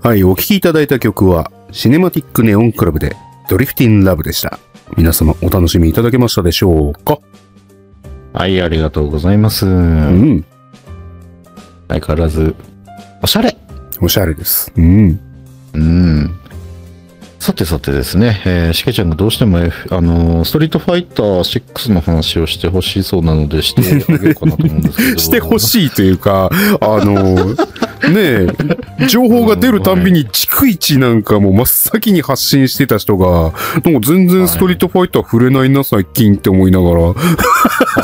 はい、お聴きいただいた曲はシネマティックネオンクラブでドリフティンラブでした。皆様お楽しみいただけましたでしょうか？ はい、ありがとうございます。相変わらずおしゃれ。 おしゃれです。 さてさてですね、しけちゃんがどうしても、ストリートファイター6の話をしてほしいそうなのでしてあげようかなと思うんですけどしてほしいというか、ねえ、情報が出るたんびに逐一なんかもう真っ先に発信してた人が、なんか全然ストリートファイター触れないな最近って思いながら、